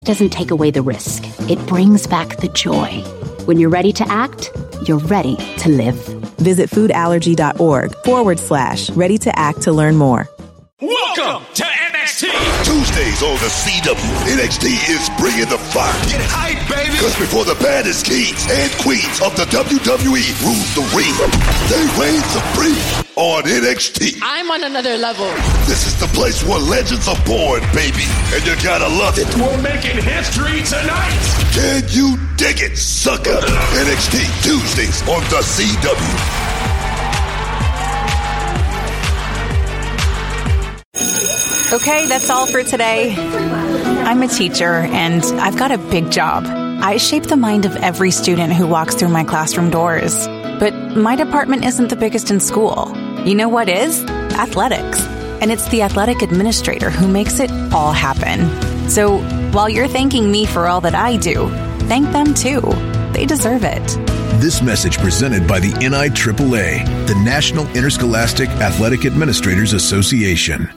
doesn't take away the risk. It brings back the joy. When you're ready to act, you're ready to live. Visit foodallergy.org/ready to act to learn more. Welcome to NXT. Tuesdays on the CW. NXT is bringing the fire. Get hype, baby. Because before the baddest kings and queens of the WWE rule the ring, they reign supreme on NXT. I'm on another level. This is the place where legends are born, baby. And you gotta love it. We're making history tonight. Can you dig it, sucker? NXT Tuesdays on the CW. Okay, that's all for today. I'm a teacher, and I've got a big job. I shape the mind of every student who walks through my classroom doors. But my department isn't the biggest in school. You know what is? Athletics. And it's the athletic administrator who makes it all happen. So while you're thanking me for all that I do, thank them too. They deserve it. This message presented by the NIAAA, the National Interscholastic Athletic Administrators Association.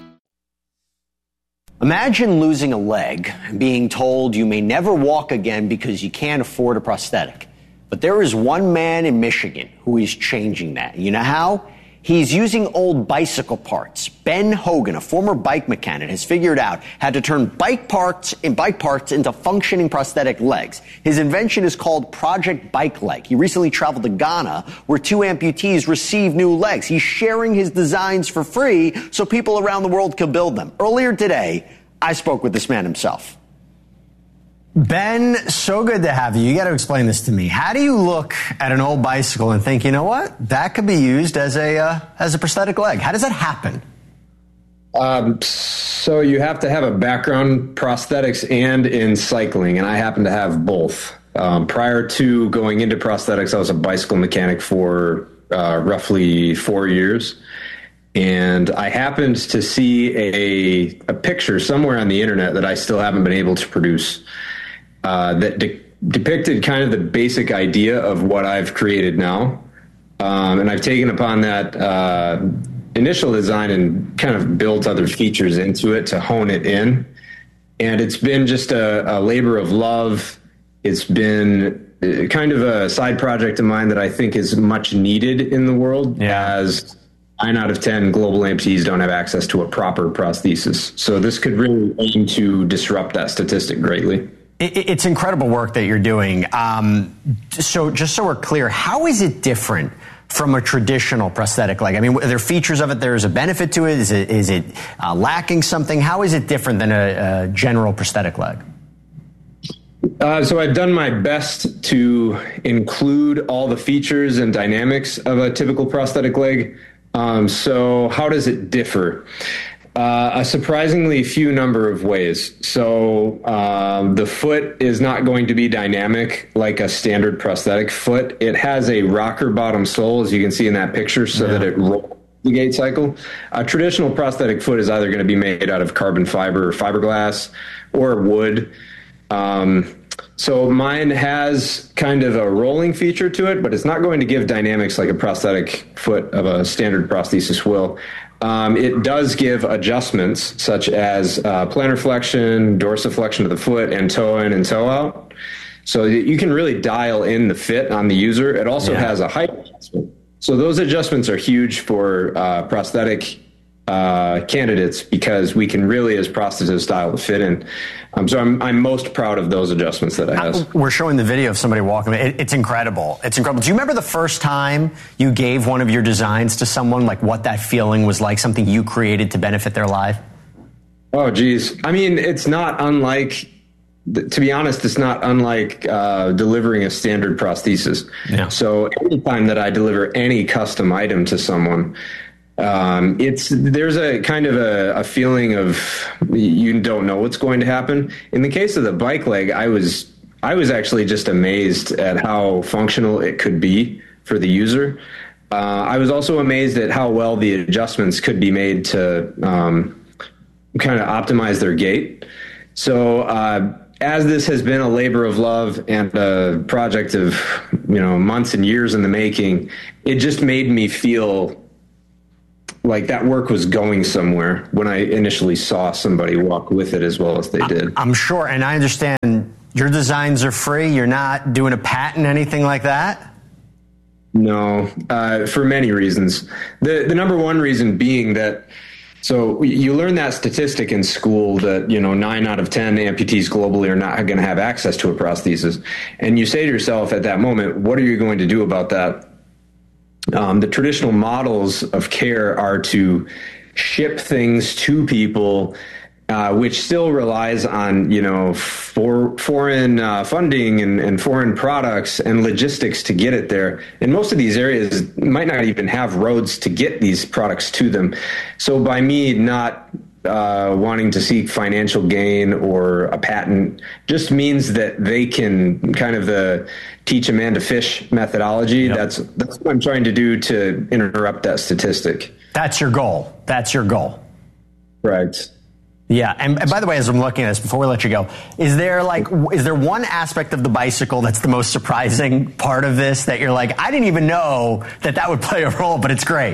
Imagine losing a leg and being told you may never walk again because you can't afford a prosthetic. But there is one man in Michigan who is changing that. You know how? He's using old bicycle parts. Ben Hogan, a former bike mechanic, has figured out how to turn bike parts into functioning prosthetic legs. His invention is called Project Bike Leg. He recently traveled to Ghana, where 2 amputees received new legs. He's sharing his designs for free so people around the world can build them. Earlier today, I spoke with this man himself. Ben, so good to have you. You got to explain this to me. How do you look at an old bicycle and think, you know what, that could be used as a prosthetic leg? How does that happen? So you have to have a background prosthetics and in cycling, and I happen to have both. Prior to going into prosthetics, I was a bicycle mechanic for roughly 4 years. And I happened to see a picture somewhere on the internet that I still haven't been able to produce that depicted kind of the basic idea of what I've created now. And I've taken upon that initial design and kind of built other features into it to hone it in. And it's been just a labor of love. It's been kind of a side project of mine that I think is much needed in the world, as 9 out of 10 global amputees don't have access to a proper prosthesis. So this could really aim to disrupt that statistic greatly. It's incredible work that you're doing. So just so we're clear, how is it different from a traditional prosthetic leg? I mean, are there features of it? There's a benefit to it? Is it lacking something? How is it different than a general prosthetic leg? So I've done my best to include all the features and dynamics of a typical prosthetic leg. So how does it differ? A surprisingly few number of ways. So the foot is not going to be dynamic like a standard prosthetic foot. It has a rocker bottom sole, as you can see in that picture, so that it rolls the gait cycle. A traditional prosthetic foot is either going to be made out of carbon fiber or fiberglass or wood. So mine has kind of a rolling feature to it, but it's not going to give dynamics like a prosthetic foot of a standard prosthesis will. It does give adjustments such as plantar flexion, dorsiflexion of the foot, and toe in and toe out. So you can really dial in the fit on the user. It also has a height adjustment. So those adjustments are huge for prosthetic candidates because we can really, as prosthetists, dial the fit in. So I'm most proud of those adjustments that I have. We're showing the video of somebody walking. It's incredible. It's incredible. Do you remember the first time you gave one of your designs to someone, like what that feeling was like, something you created to benefit their life? Oh, geez. I mean, it's not unlike, to be honest, it's not unlike delivering a standard prosthesis. Yeah. So anytime that I deliver any custom item to someone, there's a kind of a feeling of you don't know what's going to happen. In the case of the bike leg, I was actually just amazed at how functional it could be for the user. I was also amazed at how well the adjustments could be made to kind of optimize their gait. So as this has been a labor of love and a project of months and years in the making, it just made me feel like that work was going somewhere when I initially saw somebody walk with it as well as they did. I'm sure, and I understand your designs are free. You're not doing a patent, anything like that? No, for many reasons. The number one reason being that, so you learn that statistic in school that, 9 out of 10 amputees globally are not going to have access to a prosthesis. And you say to yourself at that moment, what are you going to do about that? The traditional models of care are to ship things to people, which still relies on, foreign funding and foreign products and logistics to get it there. And most of these areas might not even have roads to get these products to them. So by me not wanting to seek financial gain or a patent just means that they can kind of teach a man to fish methodology. Yep. That's what I'm trying to do to interrupt that statistic. That's your goal. Right. Yeah, and by the way, as I'm looking at this, before we let you go, is there one aspect of the bicycle that's the most surprising part of this that you're like, I didn't even know that would play a role, but it's great?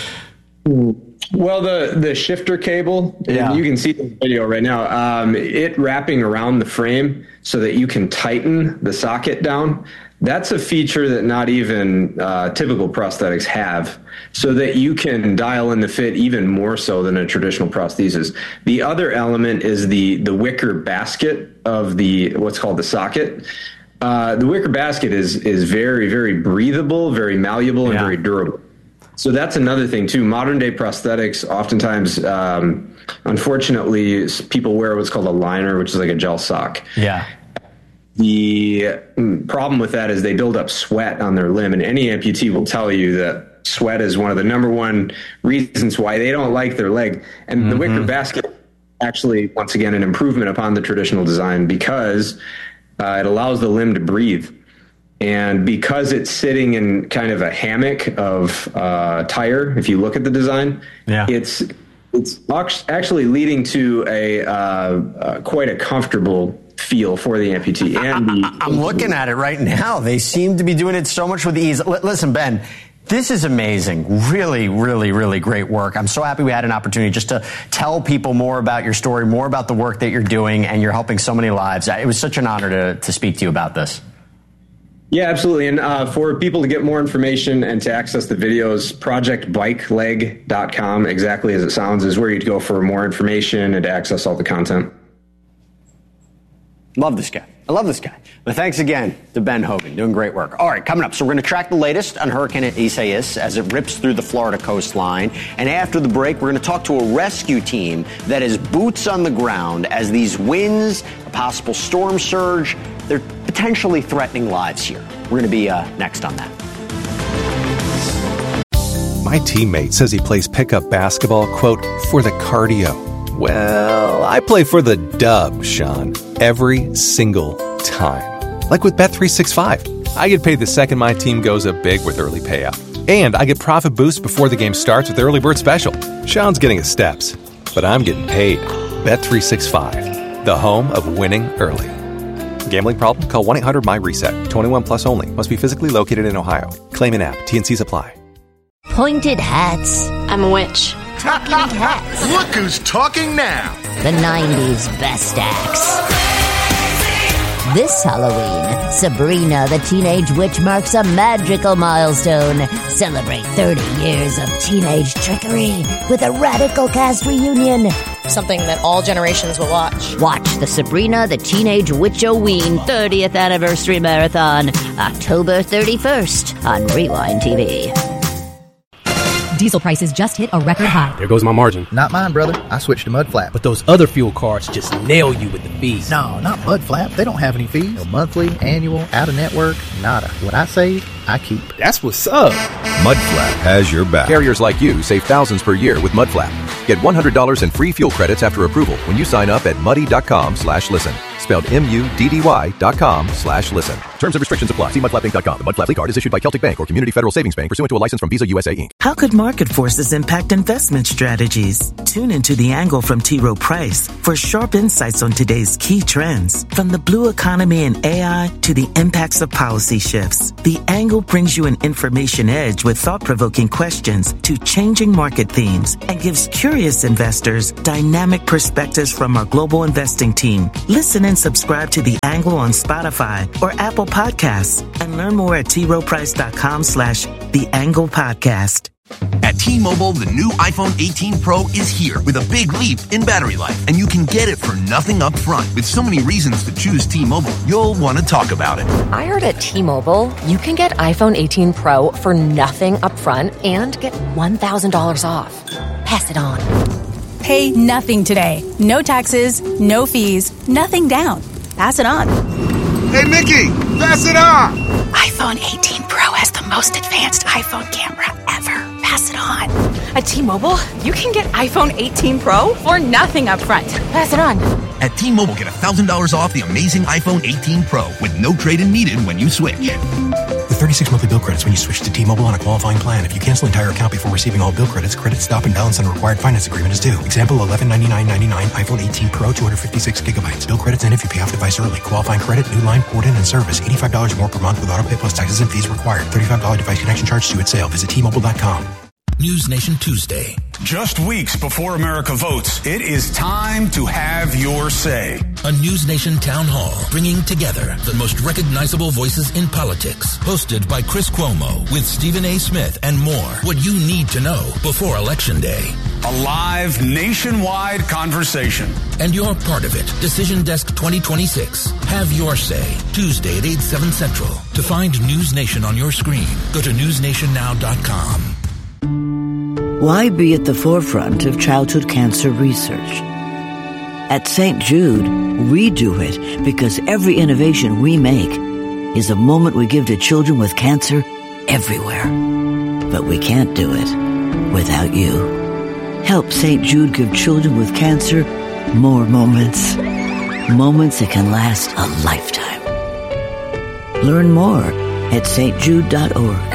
Well, the shifter cable, and you can see the video right now, it wrapping around the frame so that you can tighten the socket down. That's a feature that not even typical prosthetics have, so that you can dial in the fit even more so than a traditional prosthesis. The other element is the wicker basket of what's called the socket. The wicker basket is very, very breathable, very malleable, and very durable. So that's another thing too. Modern day prosthetics, oftentimes, unfortunately, people wear what's called a liner, which is like a gel sock. Yeah. The problem with that is they build up sweat on their limb, and any amputee will tell you that sweat is one of the number one reasons why they don't like their leg. And the wicker basket actually, once again, an improvement upon the traditional design because it allows the limb to breathe. And because it's sitting in kind of a hammock of tire, if you look at the design, it's actually leading to a quite a comfortable feel for the amputee. And I'm looking at it right now. They seem to be doing it so much with ease. Listen, Ben, this is amazing. Really, really, really great work. I'm so happy we had an opportunity just to tell people more about your story, more about the work that you're doing, and you're helping so many lives. It was such an honor to speak to you about this. Yeah, absolutely. And for people to get more information and to access the videos, projectbikeleg.com, exactly as it sounds, is where you'd go for more information and to access all the content. Love this guy. I love this guy. But thanks again to Ben Hogan, doing great work. All right, coming up, so we're going to track the latest on Hurricane Isaias as it rips through the Florida coastline. And after the break, we're going to talk to a rescue team that is boots on the ground as these winds, a possible storm surge, they're potentially threatening lives here. We're going to be next on that. My teammate says he plays pickup basketball, quote, for the cardio. Well, I play for the dub, Sean, every single time. Like with Bet365. I get paid the second my team goes up big with early payout. And I get profit boosts before the game starts with Early Bird Special. Sean's getting his steps, but I'm getting paid. Bet365, the home of winning early. Gambling problem? Call 1-800-MY-RESET. 21 plus only. Must be physically located in Ohio. Claim in app. T&Cs apply. Pointed hats. I'm a witch. Talking hats. Look who's talking now. The 90s best acts. This Halloween, Sabrina the Teenage Witch marks a magical milestone. Celebrate 30 years of teenage trickery with a radical cast reunion. Something that all generations will watch. Watch the Sabrina the Teenage Witch-O-Ween 30th Anniversary Marathon, October 31st on Rewind TV. Diesel prices just hit a record high. There goes my margin. Not mine, brother. I switched to Mudflap. But those other fuel cards just nail you with the fees. No, not Mudflap. They don't have any fees. No monthly, annual, out-of-network, nada. What I save, I keep. That's what's up. Mudflap has your back. Carriers like you save thousands per year with Mudflap. Get $100 in free fuel credits after approval when you sign up at muddy.com/listen. Spelled MUDDY.com/listen. Terms and restrictions apply. See mudflappinc.com. The Mud Flap card is issued by Celtic Bank or Community Federal Savings Bank pursuant to a license from Visa USA Inc. How could market forces impact investment strategies? Tune into The Angle from T. Rowe Price for sharp insights on today's key trends, from the blue economy and AI to the impacts of policy shifts. The Angle brings you an information edge with thought-provoking questions to changing market themes and gives curious investors dynamic perspectives from our global investing team. Listen and subscribe to The Angle on Spotify or Apple Podcasts and learn more at troweprice.com/The Angle Podcast. At T-Mobile, the new iPhone 18 Pro is here with a big leap in battery life, and you can get it for nothing up front. With so many reasons to choose T-Mobile, you'll want to talk about it. I heard at T-Mobile, you can get iPhone 18 Pro for nothing up front and get $1,000 off. Pass it on. Pay nothing today. No taxes, no fees, nothing down. Pass it on. Hey, Mickey, pass it on. iPhone 18 Pro has the most advanced iPhone camera ever. Pass it on. At T-Mobile, you can get iPhone 18 Pro for nothing up front. Pass it on. At T-Mobile, get $1,000 off the amazing iPhone 18 Pro with no trade-in needed when you switch. With 36 monthly bill credits when you switch to T-Mobile on a qualifying plan. If you cancel entire account before receiving all bill credits, credit stop and balance on required finance agreement is due. Example, $1199.99 iPhone 18 Pro, 256 gigabytes. Bill credits end if you pay off device early. Qualifying credit, new line, port in, and service. $85 more per month with auto pay plus taxes and fees required. $35 device connection charge due at sale. Visit T-Mobile.com. News Nation Tuesday. Just weeks before America votes, it is time to have your say. A News Nation town hall bringing together the most recognizable voices in politics. Hosted by Chris Cuomo with Stephen A. Smith and more. What you need to know before Election Day. A live nationwide conversation. And you're part of it. Decision Desk 2026. Have your say. Tuesday at 8/7 Central. To find News Nation on your screen, go to newsnationnow.com. Why be at the forefront of childhood cancer research? At St. Jude, we do it because every innovation we make is a moment we give to children with cancer everywhere. But we can't do it without you. Help St. Jude give children with cancer more moments. Moments that can last a lifetime. Learn more at stjude.org.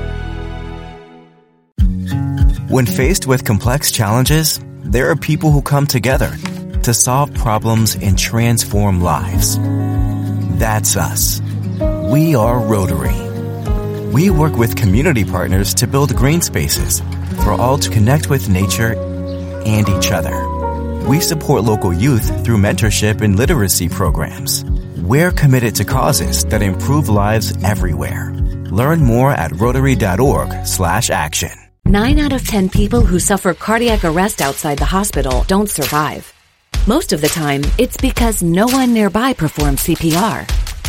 When faced with complex challenges, there are people who come together to solve problems and transform lives. That's us. We are Rotary. We work with community partners to build green spaces for all to connect with nature and each other. We support local youth through mentorship and literacy programs. We're committed to causes that improve lives everywhere. Learn more at Rotary.org/action. 9 out of 10 people who suffer cardiac arrest outside the hospital don't survive. Most of the time, it's because no one nearby performs CPR.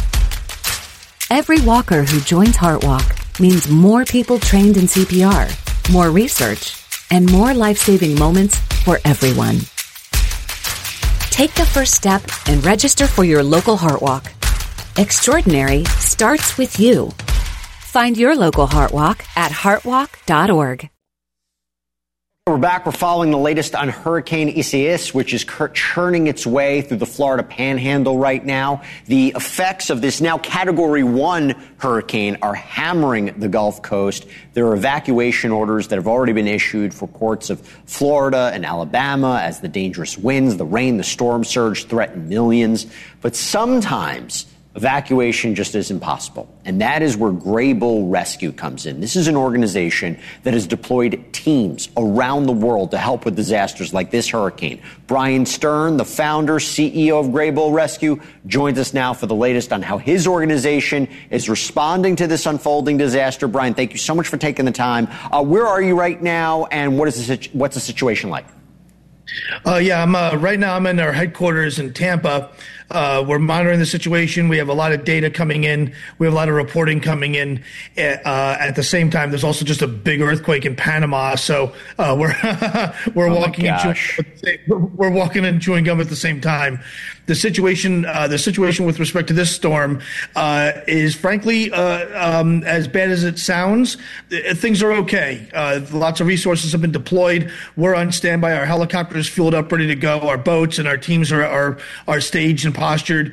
Every walker who joins HeartWalk means more people trained in CPR, more research, and more life-saving moments for everyone. Take the first step and register for your local HeartWalk. Extraordinary starts with you. Find your local HeartWalk at heartwalk.org. We're back. We're following the latest on Hurricane Isaias, which is churning its way through the Florida Panhandle right now. The effects of this now Category 1 hurricane are hammering the Gulf Coast. There are evacuation orders that have already been issued for ports of Florida and Alabama as the dangerous winds, the rain, the storm surge threaten millions. But sometimes evacuation just isn't possible. And that is where Gray Bull Rescue comes in. This is an organization that has deployed teams around the world to help with disasters like this hurricane. Brian Stern, the founder, CEO of Gray Bull Rescue, joins us now for the latest on how his organization is responding to this unfolding disaster. Brian, thank you so much for taking the time. Where are you right now, and what's the situation like? Right now I'm in our headquarters in Tampa. We're monitoring the situation. We have a lot of data coming in. We have a lot of reporting coming in. At the same time, there's also just a big earthquake in Panama. So we're walking and chewing gum at the same time. The situation with respect to this storm is frankly as bad as it sounds. Things are okay. Lots of resources have been deployed. We're on standby. Our helicopters fueled up, ready to go. Our boats and our teams are staged and postured.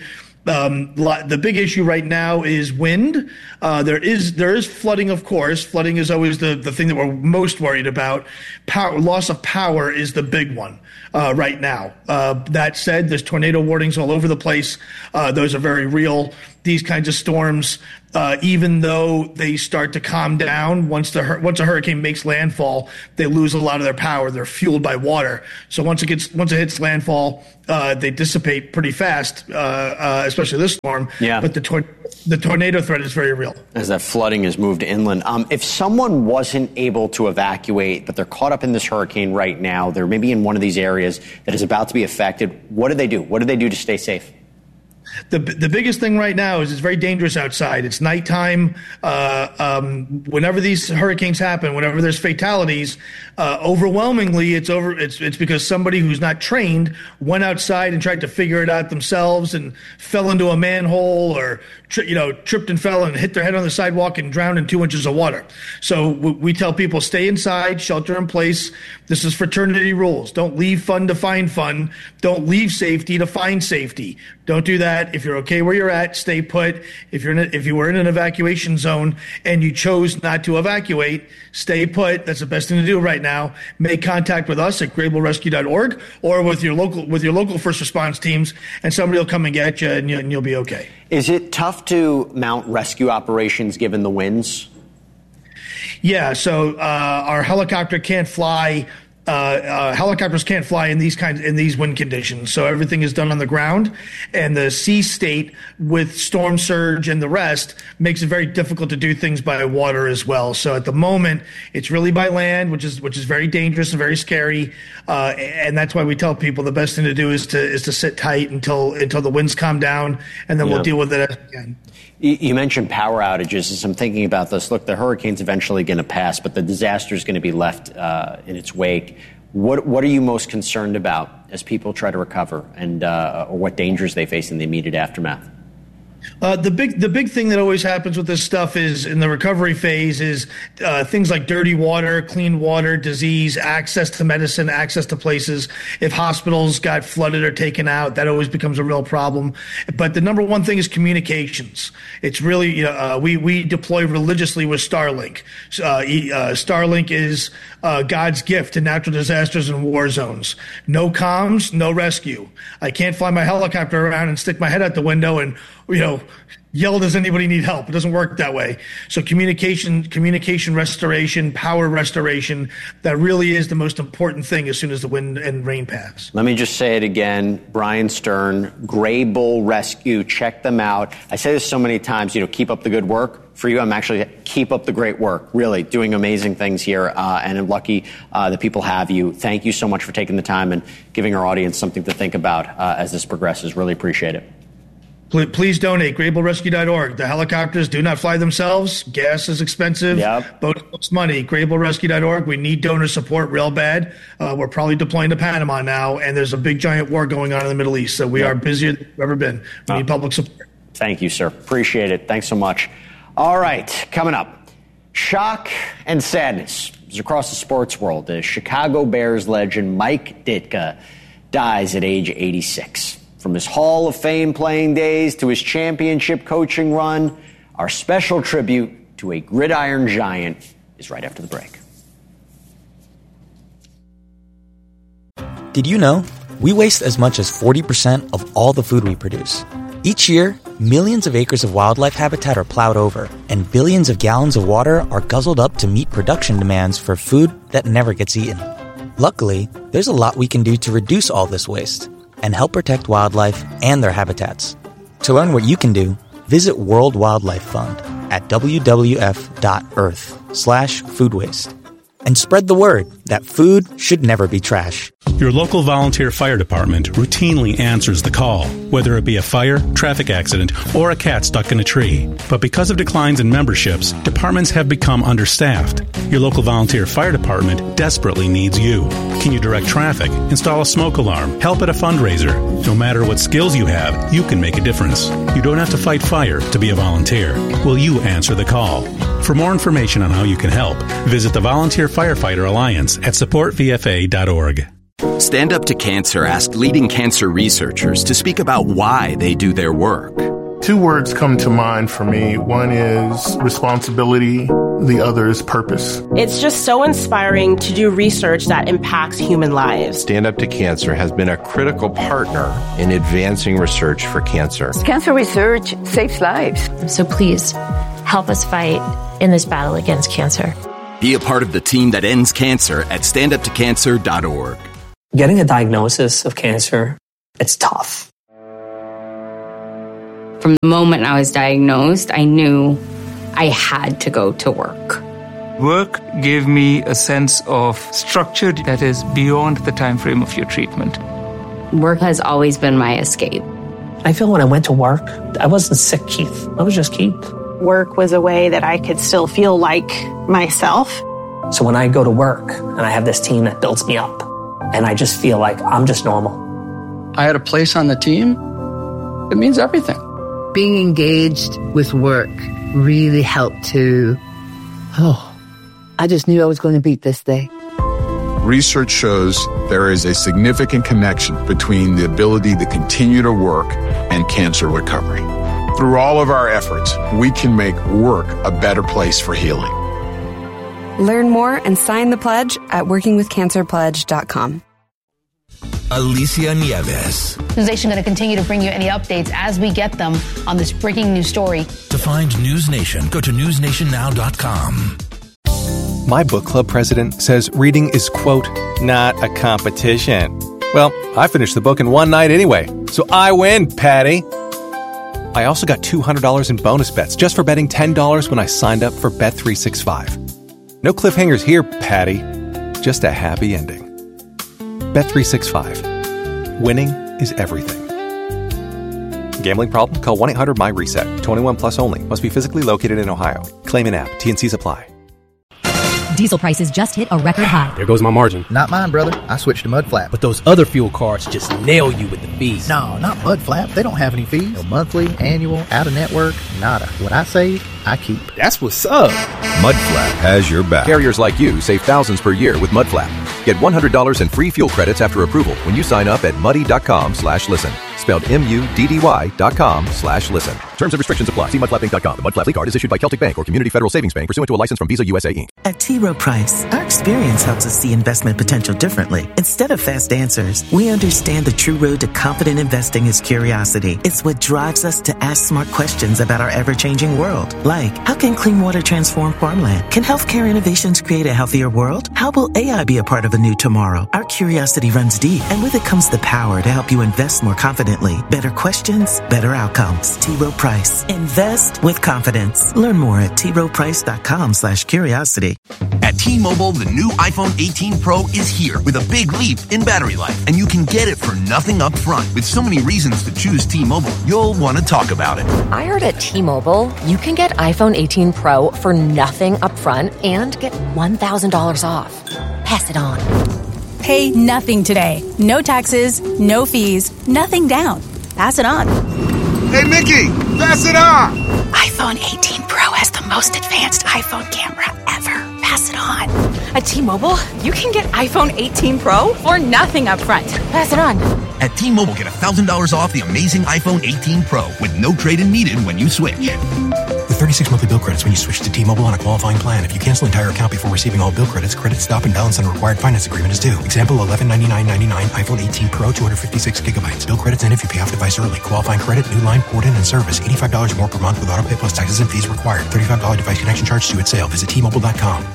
The big issue right now is wind. There is flooding, of course. Flooding is always the thing that we're most worried about. Loss of power is the big one right now. That said, there's tornado warnings all over the place. Those are very real. These kinds of storms, even though they start to calm down, once a hurricane makes landfall, they lose a lot of their power. They're fueled by water. So once it hits landfall, they dissipate pretty fast, especially this storm. Yeah. But the tornado threat is very real. As that flooding has moved inland. If someone wasn't able to evacuate, but they're caught up in this hurricane right now, they're maybe in one of these areas that is about to be affected, what do they do? What do they do to stay safe? The biggest thing right now is it's very dangerous outside. It's nighttime. Whenever these hurricanes happen, whenever there's fatalities, overwhelmingly it's because somebody who's not trained went outside and tried to figure it out themselves and fell into a manhole or tripped and fell and hit their head on the sidewalk and drowned in 2 inches of water. So we tell people, stay inside, shelter in place. This is fraternity rules. Don't leave fun to find fun. Don't leave safety to find safety. Don't do that. If you're okay where you're at, stay put. If you were in an evacuation zone and you chose not to evacuate, stay put. That's the best thing to do right now. Make contact with us at grablerescue.org or with your local first response teams, and somebody will come and get you, and you'll be okay. Is it tough to mount rescue operations given the winds? Yeah, so our helicopter can't fly. Helicopters can't fly in these wind conditions, so everything is done on the ground. And the sea state with storm surge and the rest makes it very difficult to do things by water as well. So at the moment, it's really by land, which is very dangerous and very scary. And that's why we tell people the best thing to do is to sit tight until the winds calm down, and then we'll deal with it again. You mentioned power outages. As I'm thinking about this, look, the hurricane's eventually going to pass, but the disaster is going to be left in its wake. What are you most concerned about as people try to recover, and or what dangers they face in the immediate aftermath? The big thing that always happens with this stuff is in the recovery phase is things like dirty water, clean water, disease, access to medicine, access to places. If hospitals got flooded or taken out, that always becomes a real problem. But the number one thing is communications. It's really, we deploy religiously with Starlink. Starlink is God's gift to natural disasters and war zones. No comms, no rescue. I can't fly my helicopter around and stick my head out the window and yell, does anybody need help? It doesn't work that way. So communication restoration, power restoration, that really is the most important thing as soon as the wind and rain pass. Let me just say it again. Brian Stern, Gray Bull Rescue. Check them out. I say this so many times, keep up the good work. For you, I'm actually keep up the great work, really doing amazing things here, and I'm lucky that people have you. Thank you so much for taking the time and giving our audience something to think about as this progresses. Really appreciate it. Please donate, grablerescue.org. The helicopters do not fly themselves. Gas is expensive. Yep. Boat costs money. grablerescue.org. We need donor support real bad. We're probably deploying to Panama now, and there's a big, giant war going on in the Middle East, so we are busier than we've ever been. We need public support. Thank you, sir. Appreciate it. Thanks so much. All right, coming up, shock and sadness is across the sports world. The Chicago Bears legend Mike Ditka dies at age 86. From his Hall of Fame playing days to his championship coaching run, our special tribute to a gridiron giant is right after the break. Did you know we waste as much as 40% of all the food we produce? Each year, millions of acres of wildlife habitat are plowed over, and billions of gallons of water are guzzled up to meet production demands for food that never gets eaten. Luckily, there's a lot we can do to reduce all this waste and help protect wildlife and their habitats. To learn what you can do, visit World Wildlife Fund at wwf.earth/food waste. And spread the word that food should never be trash. Your local volunteer fire department routinely answers the call, whether it be a fire, traffic accident, or a cat stuck in a tree. But because of declines in memberships, departments have become understaffed. Your local volunteer fire department desperately needs you. Can you direct traffic, install a smoke alarm, help at a fundraiser? No matter what skills you have, you can make a difference. You don't have to fight fire to be a volunteer. Will you answer the call? For more information on how you can help, visit the Volunteer Firefighter Alliance at supportvfa.org. Stand Up to Cancer asked leading cancer researchers to speak about why they do their work. Two words come to mind for me. One is responsibility. The other is purpose. It's just so inspiring to do research that impacts human lives. Stand Up to Cancer has been a critical partner in advancing research for cancer. Cancer research saves lives. So please help us fight in this battle against cancer. Be a part of the team that ends cancer at standuptocancer.org. Getting a diagnosis of cancer, it's tough. From the moment I was diagnosed, I knew I had to go to work. Work gave me a sense of structure that is beyond the time frame of your treatment. Work has always been my escape. I feel when I went to work, I wasn't sick Keith. I was just Keith. Work was a way that I could still feel like myself. So when I go to work and I have this team that builds me up, and I just feel like I'm just normal. I had a place on the team. It means everything. Being engaged with work really helped to, I just knew I was going to beat this day. Research shows there is a significant connection between the ability to continue to work and cancer recovery. Through all of our efforts, we can make work a better place for healing. Learn more and sign the pledge at workingwithcancerpledge.com. Alicia Nieves. News Nation going to continue to bring you any updates as we get them on this breaking news story. To find News Nation, go to newsnationnow.com. My book club president says reading is, quote, not a competition. Well, I finished the book in one night anyway, so I win, Patty. I also got $200 in bonus bets just for betting $10 when I signed up for Bet365. No cliffhangers here, Patty. Just a happy ending. Bet365. Winning is everything. Gambling problem? Call 1-800-MY-RESET. 21 plus only. Must be physically located in Ohio. Claim in app. T&Cs apply. Diesel prices just hit a record high. There goes my margin. Not mine, brother. I switched to Mudflap. But those other fuel cards just nail you with the fees. No, not Mudflap. They don't have any fees. No monthly, annual, out-of-network, nada. What I save, I keep. That's what's up. Mudflap has your back. Carriers like you save thousands per year with Mudflap. Get $100 in free fuel credits after approval when you sign up at muddy.com/listen. Spelled MUDDY.com/listen. Terms and restrictions apply. See mudflapinc.com. The Mudflap card is issued by Celtic Bank or Community Federal Savings Bank pursuant to a license from Visa USA Inc. At T. Rowe Price, our experience helps us see investment potential differently. Instead of fast answers, we understand the true road to confident investing is curiosity. It's what drives us to ask smart questions about our ever-changing world. Like, how can clean water transform farmland? Can healthcare innovations create a healthier world? How will AI be a part of a new tomorrow? Our curiosity runs deep, and with it comes the power to help you invest more confidently. Better questions, better outcomes. T. Rowe Price. Invest with confidence. Learn more at troweprice.com/curiosity. At T-Mobile, the new iPhone 18 Pro is here with a big leap in battery life, and you can get it for nothing up front. With so many reasons to choose T-Mobile, you'll want to talk about it. I heard at T-Mobile, you can get iPhone 18 Pro for nothing up front and get $1,000 off. Pass it on. Pay nothing today. No taxes, no fees, nothing down. Pass it on. Hey, Mickey, pass it on. iPhone 18 Pro has the most advanced iPhone camera ever. Pass it on. At T-Mobile, you can get iPhone 18 Pro for nothing up front. Pass it on. At T-Mobile, get $1,000 off the amazing iPhone 18 Pro with no trade-in needed when you switch. With 36 monthly bill credits when you switch to T-Mobile on a qualifying plan. If you cancel entire account before receiving all bill credits, credit stop and balance on a required finance agreement is due. Example, $1199.99 iPhone 18 Pro, 256 gigabytes. Bill credits end if you pay off device early. Qualifying credit, new line, port in, and service. $85 more per month with auto pay plus taxes and fees required. $35 device connection charge due at sale. Visit T-Mobile.com.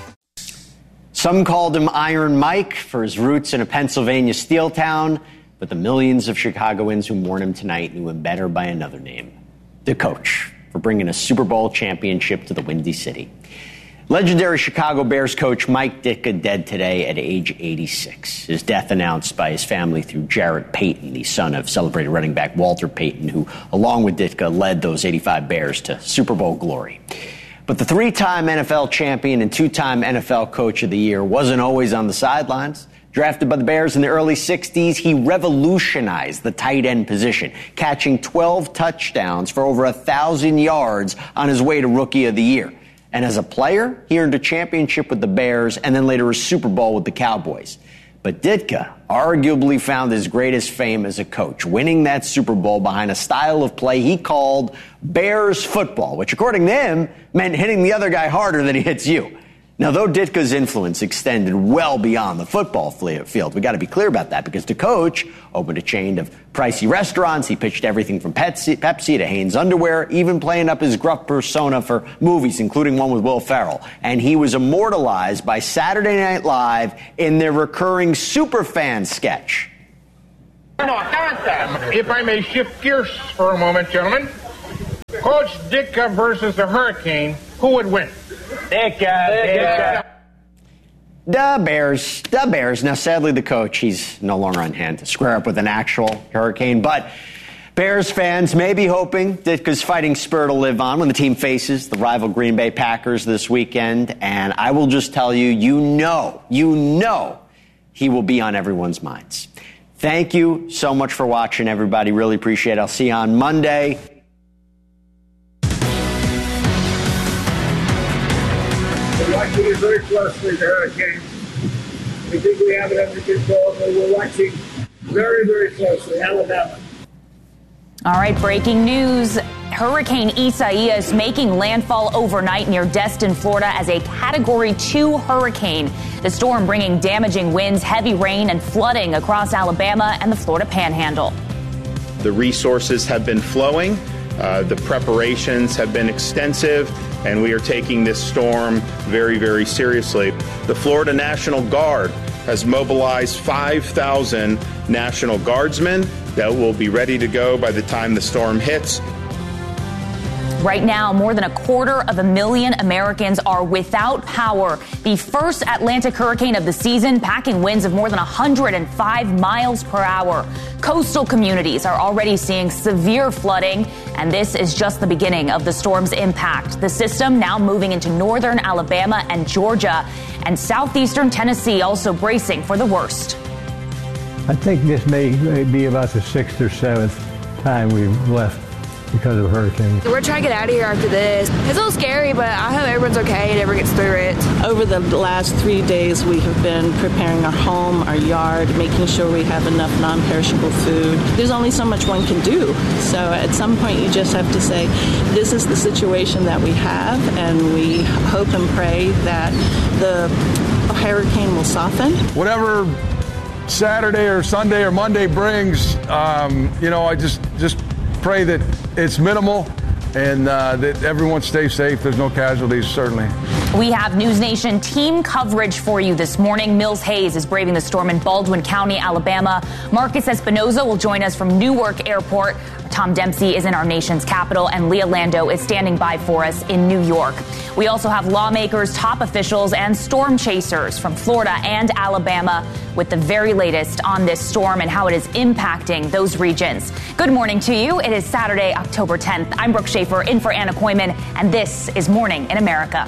Some called him Iron Mike for his roots in a Pennsylvania steel town, but the millions of Chicagoans who mourn him tonight knew him better by another name, the coach, for bringing a Super Bowl championship to the Windy City. Legendary Chicago Bears coach Mike Ditka dead today at age 86. His death announced by his family through Jarrett Payton, the son of celebrated running back Walter Payton, who, along with Ditka, led those 85 Bears to Super Bowl glory. But the three-time NFL champion and two-time NFL Coach of the Year wasn't always on the sidelines. Drafted by the Bears in the early 60s, he revolutionized the tight end position, catching 12 touchdowns for over 1,000 yards on his way to Rookie of the Year. And as a player, he earned a championship with the Bears and then later a Super Bowl with the Cowboys. But Ditka arguably found his greatest fame as a coach, winning that Super Bowl behind a style of play he called Bears football, which according to him meant hitting the other guy harder than he hits you. Now, though Ditka's influence extended well beyond the football field, we got to be clear about that, because the coach opened a chain of pricey restaurants. He pitched everything from Pepsi to Hanes underwear, even playing up his gruff persona for movies, including one with Will Ferrell. And he was immortalized by Saturday Night Live in their recurring Superfan sketch. If I may shift gears for a moment, gentlemen. Coach Ditka versus the Hurricane, who would win? Ditka. The Bears. Now, sadly, the coach, he's no longer on hand to square up with an actual Hurricane, but Bears fans may be hoping Ditka's fighting spirit will live on when the team faces the rival Green Bay Packers this weekend. And I will just tell you, you know, he will be on everyone's minds. Thank you so much for watching, everybody. Really appreciate it. I'll see you on Monday. We're watching it very closely, the Hurricane. We think we have it under control, but we're watching very, very closely. Alabama. All right, breaking news. Hurricane Isaias making landfall overnight near Destin, Florida as a Category 2 hurricane. The storm bringing damaging winds, heavy rain, and flooding across Alabama and the Florida Panhandle. The resources have been flowing. The preparations have been extensive, and we are taking this storm very, very seriously. The Florida National Guard has mobilized 5,000 National Guardsmen that will be ready to go by the time the storm hits. Right now, more than 250,000 Americans are without power. The first Atlantic hurricane of the season, packing winds of more than 105 miles per hour. Coastal communities are already seeing severe flooding, and this is just the beginning of the storm's impact. The system now moving into northern Alabama and Georgia, and southeastern Tennessee also bracing for the worst. I think this may be about the 6th or 7th time we've left because of hurricanes. We're trying to get out of here after this. It's a little scary, but I hope everyone's okay and everyone gets through it. Over the last 3 days, we have been preparing our home, our yard, making sure we have enough non-perishable food. There's only so much one can do. So at some point, you just have to say, this is the situation that we have, and we hope and pray that the hurricane will soften. Whatever Saturday or Sunday or Monday brings, I just pray that it's minimal and that everyone stays safe. There's no casualties, certainly. We have News Nation team coverage for you this morning. Mills Hayes is braving the storm in Baldwin County, Alabama. Marcus Espinoza will join us from Newark Airport. Tom Dempsey is in our nation's capital, and Leah Lando is standing by for us in New York. We also have lawmakers, top officials, and storm chasers from Florida and Alabama with the very latest on this storm and how it is impacting those regions. Good morning to you. It is Saturday, October 10th. I'm Brooke Schaefer in for Anna Koyman, and this is Morning in America.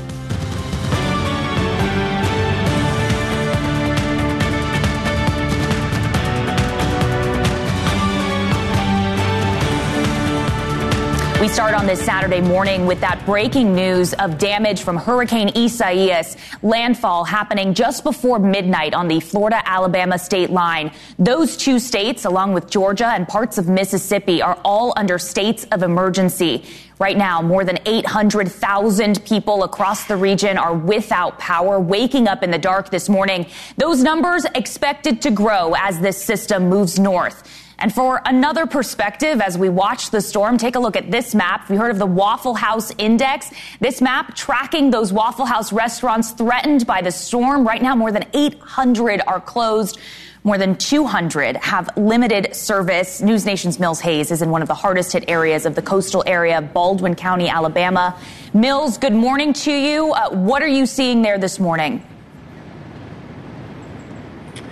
We start on this Saturday morning with that breaking news of damage from Hurricane Isaias. Landfall happening just before midnight on the Florida-Alabama state line. Those two states, along with Georgia and parts of Mississippi, are all under states of emergency. Right now, more than 800,000 people across the region are without power, waking up in the dark this morning. Those numbers expected to grow as this system moves north. And for another perspective, as we watch the storm, take a look at this map. We heard of the Waffle House Index. This map tracking those Waffle House restaurants threatened by the storm. Right now, more than 800 are closed. More than 200 have limited service. News Nation's Mills Hayes is in one of the hardest hit areas of the coastal area of Baldwin County, Alabama. Mills, good morning to you. What are you seeing there this morning?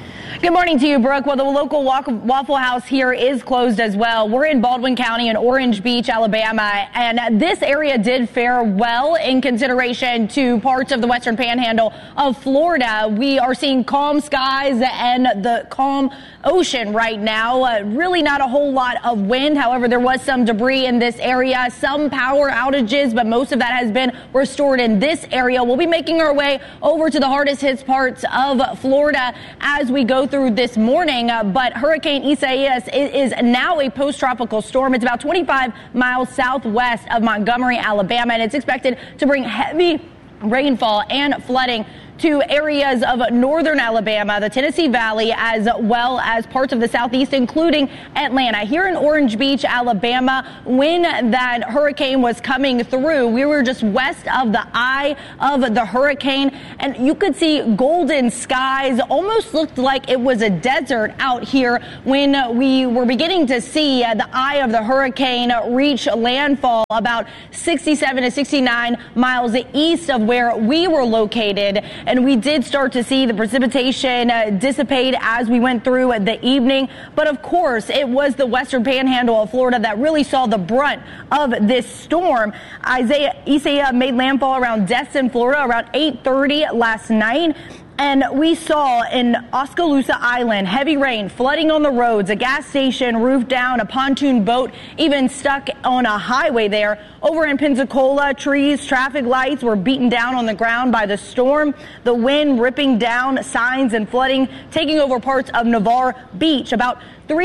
Good morning to you, Brooke. Well, the local Waffle House here is closed as well. We're in Baldwin County in Orange Beach, Alabama, and this area did fare well in consideration to parts of the western panhandle of Florida. We are seeing calm skies and the calm ocean right now. Really not a whole lot of wind. However, there was some debris in this area, some power outages, but most of that has been restored in this area. We'll be making our way over to the hardest hit parts of Florida as we go through this morning, but Hurricane Isaias is now a post-tropical storm. It's about 25 miles southwest of Montgomery, Alabama, and it's expected to bring heavy rainfall and flooding to areas of northern Alabama, the Tennessee Valley, as well as parts of the southeast, including Atlanta. Here in Orange Beach, Alabama, when that hurricane was coming through, we were just west of the eye of the hurricane, and you could see golden skies. Almost looked like it was a desert out here when we were beginning to see the eye of the hurricane reach landfall about 67 to 69 miles east of where we were located. And we did start to see the precipitation dissipate as we went through the evening. But of course, it was the western panhandle of Florida that really saw the brunt of this storm. Isaias made landfall around Destin, Florida, around 8:30 last night. And we saw in Oskaloosa Island heavy rain, flooding on the roads, a gas station roof down, a pontoon boat even stuck on a highway there. Over in Pensacola, trees, traffic lights were beaten down on the ground by the storm. The wind ripping down signs and flooding, taking over parts of Navarre Beach. About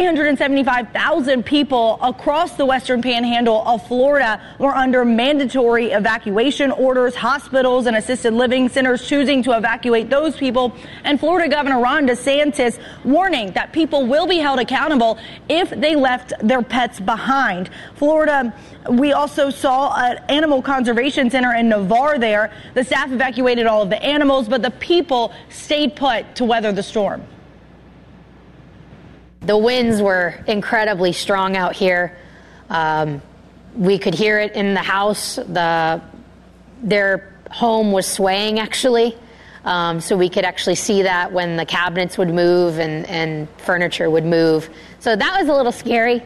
375,000 people across the western panhandle of Florida were under mandatory evacuation orders. Hospitals and assisted living centers choosing to evacuate those people. And Florida Governor Ron DeSantis warning that people will be held accountable if they left their pets behind. Florida, we also saw an animal conservation center in Navarre there. The staff evacuated all of the animals, but the people stayed put to weather the storm. The winds were incredibly strong out here. We could hear it in the house. Their home was swaying, actually. So we could actually see that when the cabinets would move and furniture would move. So that was a little scary.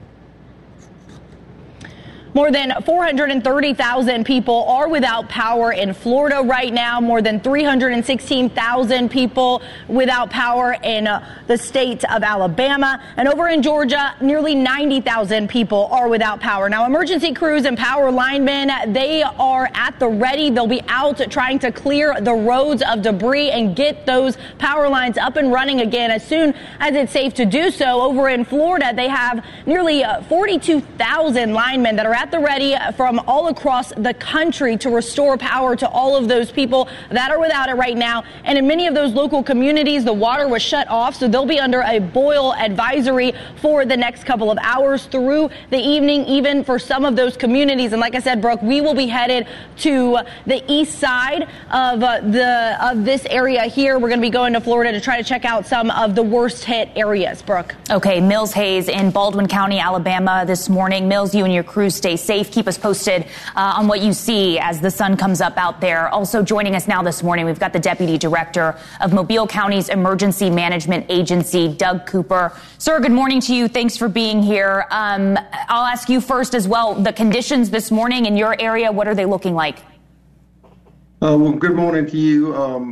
More than 430,000 people are without power in Florida right now. More than 316,000 people without power in the state of Alabama. And over in Georgia, nearly 90,000 people are without power. Now, emergency crews and power linemen, they are at the ready. They'll be out trying to clear the roads of debris and get those power lines up and running again as soon as it's safe to do so. Over in Florida, they have nearly 42,000 linemen that are at the ready from all across the country to restore power to all of those people that are without it right now. And in many of those local communities, the water was shut off, so they'll be under a boil advisory for the next couple of hours through the evening, even for some of those communities. And like I said, Brooke, we will be headed to the east side of this area here. We're going to be going to Florida to try to check out some of the worst hit areas. Brooke. Okay, Mills Hayes in Baldwin County, Alabama this morning. Mills, you and your crew stay safe. Keep us posted on what you see as the sun comes up out there. Also joining us now this morning, we've got the Deputy Director of Mobile County's Emergency Management Agency, Doug Cooper. Sir, good morning to you. Thanks for being here. I'll ask you first as well, the conditions this morning in your area, what are they looking like? Well, good morning to you.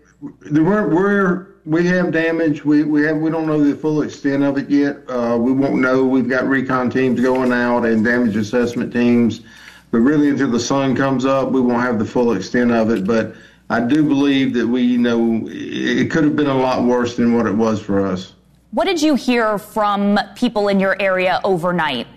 We have damage. We don't know the full extent of it yet. We won't know. We've got recon teams going out and damage assessment teams, but really until the sun comes up, we won't have the full extent of it. But I do believe that we know it could have been a lot worse than what it was for us. What did you hear from people in your area overnight?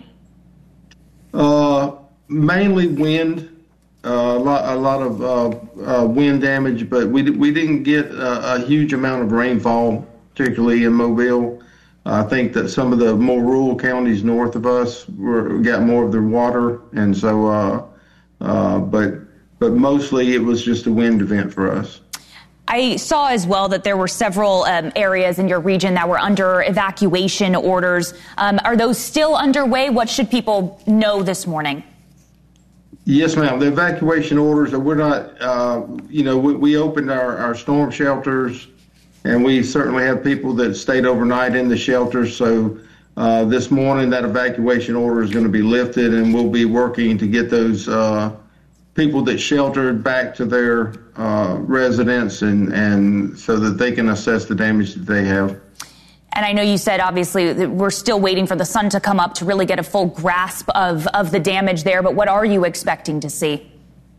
Mainly wind. A lot of wind damage, but we didn't get a huge amount of rainfall, particularly in Mobile. I think that some of the more rural counties north of us got more of their water, and so, but mostly it was just a wind event for us. I saw as well that there were several areas in your region that were under evacuation orders. Are those still underway? What should people know this morning? Yes, ma'am. The evacuation orders, we're not, we opened our storm shelters And we certainly have people that stayed overnight in the shelters. So this morning that evacuation order is going to be lifted, and we'll be working to get those people that sheltered back to their residence and so that they can assess the damage that they have. And I know you said, obviously, that we're still waiting for the sun to come up to really get a full grasp of the damage there. But what are you expecting to see?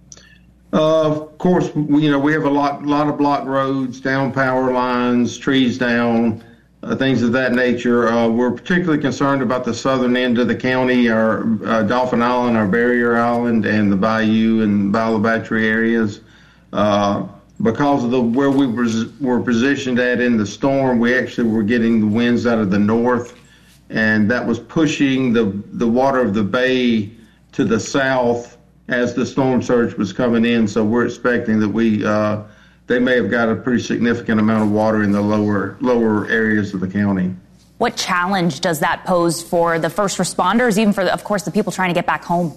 Of course, we have a lot of blocked roads, down power lines, trees down, things of that nature. We're particularly concerned about the southern end of the county, our Dauphin Island, our Barrier Island, and the Bayou and Bayou Battery areas. Because of where we were positioned at in the storm, we actually were getting the winds out of the north, and that was pushing the water of the bay to the south as the storm surge was coming in. So we're expecting that they may have got a pretty significant amount of water in the lower areas of the county. What challenge does that pose for the first responders, even for, of course, the people trying to get back home?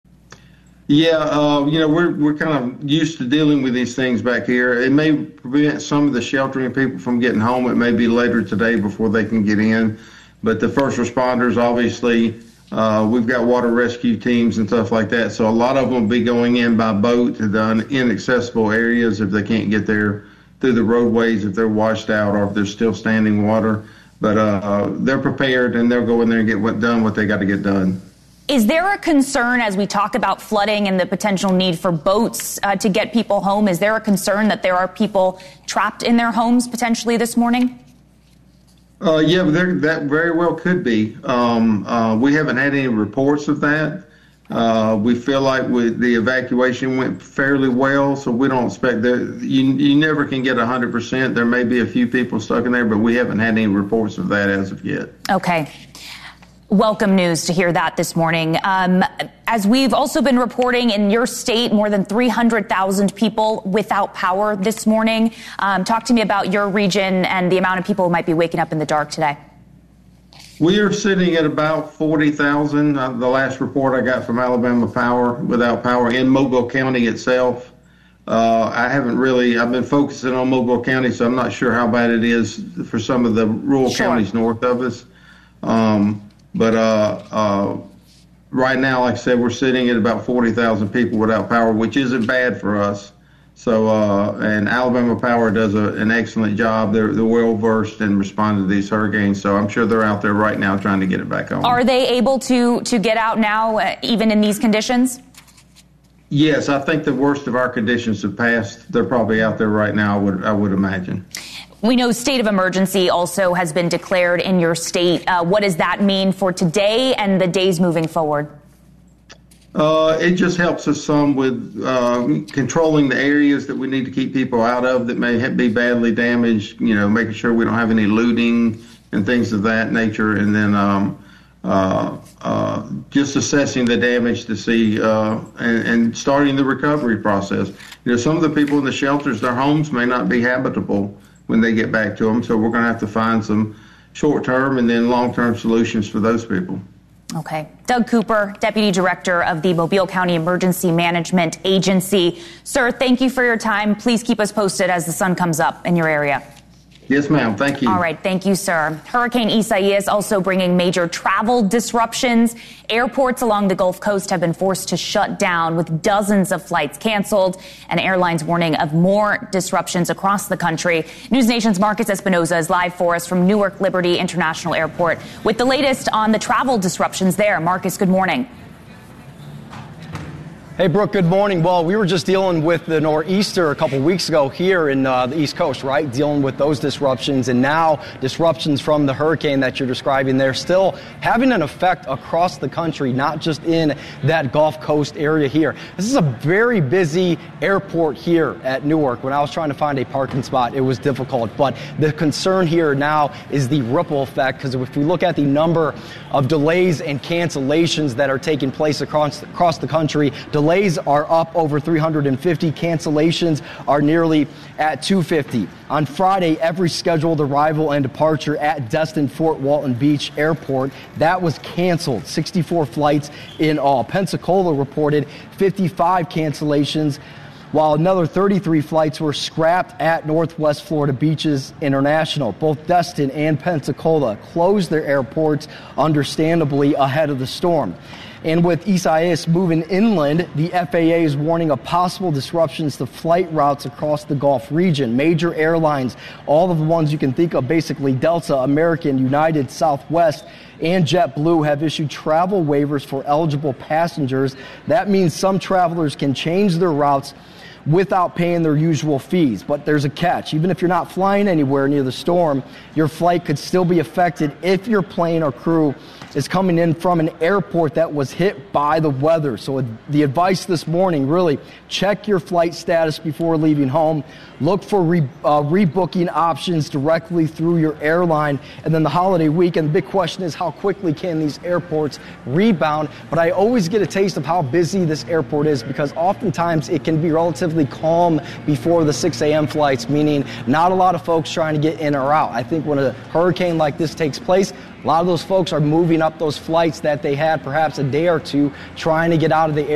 Yeah, we're kind of used to dealing with these things back here. It may prevent some of the sheltering people from getting home. It may be later today before they can get in. But the first responders, obviously, we've got water rescue teams and stuff like that. So a lot of them will be going in by boat to the inaccessible areas if they can't get there through the roadways, if they're washed out or if there's still standing water. But they're prepared, and they'll go in there and get done what they got to get done. Is there a concern as we talk about flooding and the potential need for boats to get people home? Is there a concern that there are people trapped in their homes potentially this morning? Yeah, that very well could be. We haven't had any reports of that. We feel like the evacuation went fairly well, so we don't expect that. You never can get 100%. There may be a few people stuck in there, but we haven't had any reports of that as of yet. Okay. Welcome news to hear that this morning. As we've also been reporting in your state, more than 300,000 people without power this morning. Talk to me about your region and the amount of people who might be waking up in the dark today. We are sitting at about 40,000. The last report I got from Alabama Power without power in Mobile County itself. I've been focusing on Mobile County, so I'm not sure how bad it is for some of the rural counties north of us. But right now, like I said, we're sitting at about 40,000 people without power, which isn't bad for us. So, and Alabama Power does an excellent job. They're well-versed in responding to these hurricanes, so I'm sure they're out there right now trying to get it back on. Are they able to get out now, even in these conditions? Yes, I think the worst of our conditions have passed. They're probably out there right now, I would imagine. We know state of emergency also has been declared in your state. What does that mean for today and the days moving forward? It just helps us some with controlling the areas that we need to keep people out of that may be badly damaged, making sure we don't have any looting and things of that nature. And then just assessing the damage to see and starting the recovery process. Some of the people in the shelters, their homes may not be habitable when they get back to them. So we're going to have to find some short-term and then long-term solutions for those people. Okay. Doug Cooper, Deputy Director of the Mobile County Emergency Management Agency. Sir, thank you for your time. Please keep us posted as the sun comes up in your area. Yes, ma'am. Thank you. All right. Thank you, sir. Hurricane Isaias also bringing major travel disruptions. Airports along the Gulf Coast have been forced to shut down with dozens of flights canceled and airlines warning of more disruptions across the country. News Nation's Marcus Espinoza is live for us from Newark Liberty International Airport with the latest on the travel disruptions there. Marcus, good morning. Hey, Brooke, good morning. Well, we were just dealing with the nor'easter a couple weeks ago here in the East Coast, right? Dealing with those disruptions, and now disruptions from the hurricane that you're describing. They're still having an effect across the country, not just in that Gulf Coast area here. This is a very busy airport here at Newark. When I was trying to find a parking spot, it was difficult. But the concern here now is the ripple effect, because if we look at the number of delays and cancellations that are taking place across the country, delays are up over 350. Cancellations are nearly at 250. On Friday, every scheduled arrival and departure at Destin Fort Walton Beach Airport, that was canceled. 64 flights in all. Pensacola reported 55 cancellations, while another 33 flights were scrapped at Northwest Florida Beaches International. Both Destin and Pensacola closed their airports, understandably, ahead of the storm. And with Isaias moving inland, the FAA is warning of possible disruptions to flight routes across the Gulf region. Major airlines, all of the ones you can think of, basically Delta, American, United, Southwest, and JetBlue, have issued travel waivers for eligible passengers. That means some travelers can change their routes without paying their usual fees. But there's a catch. Even if you're not flying anywhere near the storm, your flight could still be affected if your plane or crew is coming in from an airport that was hit by the weather. So the advice this morning, really, check your flight status before leaving home. Look for rebooking options directly through your airline. And then the holiday weekend, the big question is how quickly can these airports rebound? But I always get a taste of how busy this airport is, because oftentimes it can be relatively calm before the 6 a.m. flights, meaning not a lot of folks trying to get in or out. I think when a hurricane like this takes place, a lot of those folks are moving up those flights that they had perhaps a day or two trying to get out of the